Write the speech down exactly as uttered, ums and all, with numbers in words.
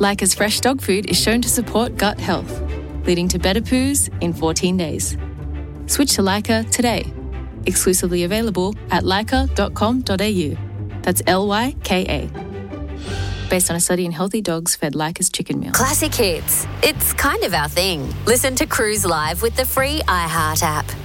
Lyca's fresh dog food is shown to support gut health, leading to better poos in fourteen days. Switch to Lyca today. Exclusively available at lyca dot com dot a u. That's L Y K A. Based on a study in healthy dogs fed Lyca's chicken meal. Classic hits. It's kind of our thing. Listen to Cruise Live with the free iHeart app.